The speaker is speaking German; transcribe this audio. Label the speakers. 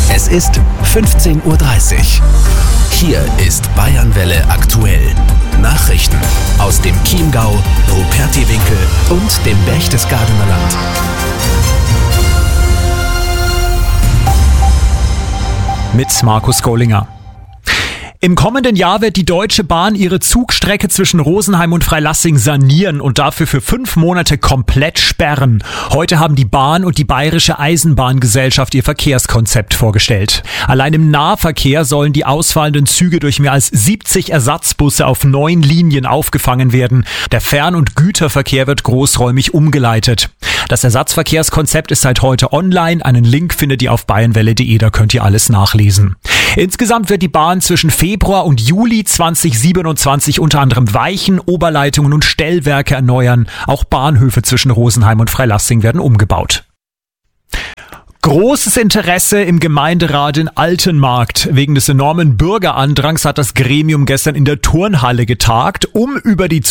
Speaker 1: Es ist 15:30 Uhr. Hier ist Bayernwelle aktuell. Nachrichten aus dem Chiemgau, Rupertiwinkel und dem Berchtesgadener Land.
Speaker 2: Mit Markus Gollinger. Im kommenden Jahr wird die Deutsche Bahn ihre Zugstrecke zwischen Rosenheim und Freilassing sanieren und dafür für 5 Monate komplett sperren. Heute haben die Bahn und die Bayerische Eisenbahngesellschaft ihr Verkehrskonzept vorgestellt. Allein im Nahverkehr sollen die ausfallenden Züge durch mehr als 70 Ersatzbusse auf 9 Linien aufgefangen werden. Der Fern- und Güterverkehr wird großräumig umgeleitet. Das Ersatzverkehrskonzept ist seit heute online. Einen Link findet ihr auf bayernwelle.de, da könnt ihr alles nachlesen. Insgesamt wird die Bahn zwischen Februar und Juli 2027 unter anderem Weichen, Oberleitungen und Stellwerke erneuern. Auch Bahnhöfe zwischen Rosenheim und Freilassing werden umgebaut. Großes Interesse im Gemeinderat in Altenmarkt. Wegen des enormen Bürgerandrangs hat das Gremium gestern in der Turnhalle getagt, um über die